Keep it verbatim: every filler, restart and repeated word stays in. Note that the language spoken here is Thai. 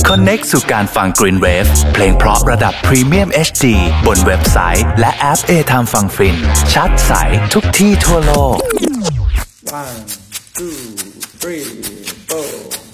Connect สู่การฟัง Green Wave เพลงเพราะระดับ Premium เอช ดี บนเว็บไซต์และแอป A-Time ฟังฟินชัดใสทุกที่ทั่วโลก one two three four